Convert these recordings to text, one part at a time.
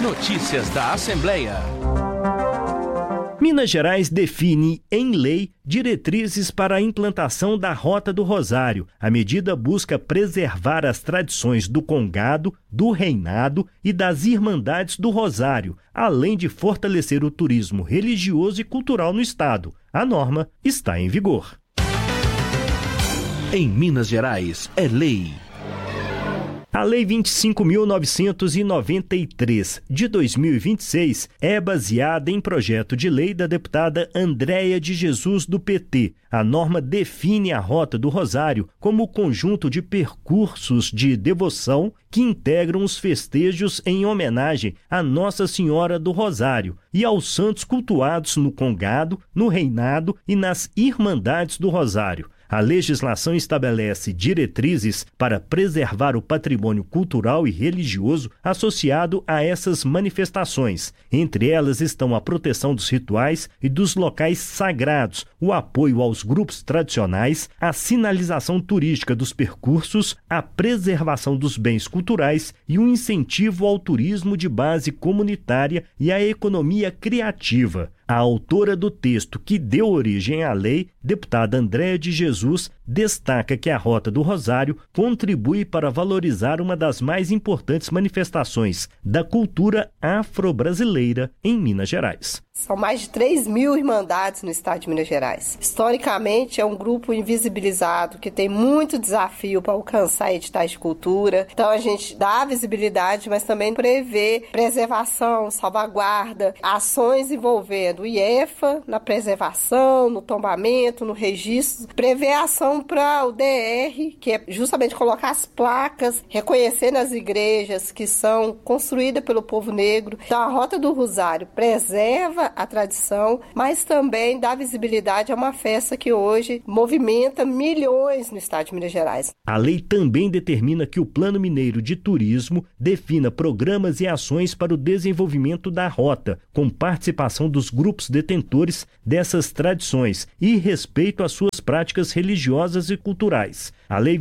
Notícias da Assembleia. Minas Gerais define em lei diretrizes para a implantação da Rota do Rosário. A medida busca preservar as tradições do Congado, do Reinado e das Irmandades do Rosário, além de fortalecer o turismo religioso e cultural no estado. A norma está em vigor. Em Minas Gerais, é lei. A Lei 25.993, de 2026, é baseada em projeto de lei da deputada Andréia de Jesus, do PT. A norma define a Rota do Rosário como conjunto de percursos de devoção que integram os festejos em homenagem a Nossa Senhora do Rosário e aos santos cultuados no Congado, no Reinado e nas Irmandades do Rosário. A legislação estabelece diretrizes para preservar o patrimônio cultural e religioso associado a essas manifestações. Entre elas estão a proteção dos rituais e dos locais sagrados, o apoio aos grupos tradicionais, a sinalização turística dos percursos, a preservação dos bens culturais e o incentivo ao turismo de base comunitária e à economia criativa. A autora do texto que deu origem à lei, deputada Andréia de Jesus, destaca que a Rota do Rosário contribui para valorizar uma das mais importantes manifestações da cultura afro-brasileira em Minas Gerais. São mais de 3.000 irmandades no estado de Minas Gerais. Historicamente, é um grupo invisibilizado que tem muito desafio para alcançar editais de cultura. Então, a gente dá visibilidade, mas também prevê preservação, salvaguarda, ações envolvendo o IEFA na preservação, no tombamento, no registro. Prevê ação para o DR, que é justamente colocar as placas, reconhecendo as igrejas que são construídas pelo povo negro. Então, a Rota do Rosário preserva a tradição, mas também dá visibilidade a uma festa que hoje movimenta milhões no estado de Minas Gerais. A lei também determina que o Plano Mineiro de Turismo defina programas e ações para o desenvolvimento da rota, com participação dos grupos detentores dessas tradições e respeito às suas práticas religiosas e culturais. A Lei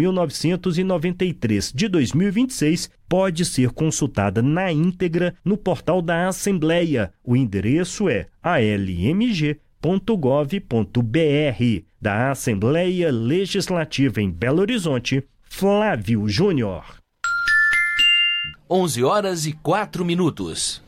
25.993 de 2026 pode ser consultada na íntegra no portal da Assembleia. O endereço é almg.gov.br. Da Assembleia Legislativa em Belo Horizonte, Flávio Júnior. 11h04.